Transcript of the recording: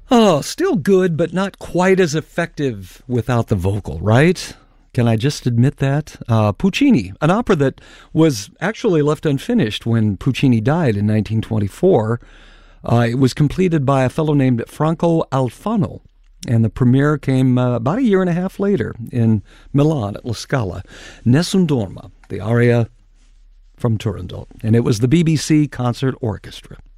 Oh, still good, but not quite as effective without the vocal, right? Can I just admit that? Puccini, an opera that was actually left unfinished when Puccini died in 1924. It was completed by a fellow named Franco Alfano, and the premiere came about a year and a half later in Milan at La Scala. Nessun Dorma, the aria from Turandot, and it was the BBC Concert Orchestra.